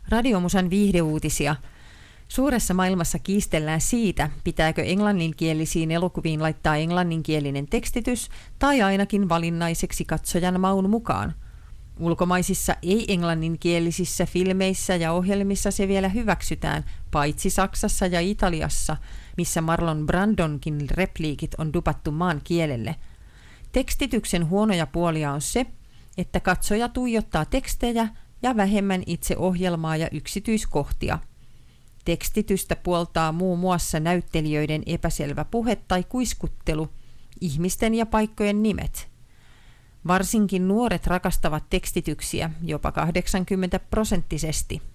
Radiomusan viihdeuutisia. Suuressa maailmassa kiistellään siitä, pitääkö englanninkielisiin elokuviin laittaa englanninkielinen tekstitys tai ainakin valinnaiseksi katsojan maun mukaan. Ulkomaisissa ei-englanninkielisissä filmeissä ja ohjelmissa se vielä hyväksytään, paitsi Saksassa ja Italiassa, missä Marlon Brandonkin repliikit on dupattu maan kielelle. Tekstityksen huonoja puolia on se, että katsoja tuijottaa tekstejä ja vähemmän itse ohjelmaa ja yksityiskohtia. Tekstitystä puoltaa muun muassa näyttelijöiden epäselvä puhe tai kuiskuttelu, ihmisten ja paikkojen nimet. Varsinkin nuoret rakastavat tekstityksiä jopa 80%.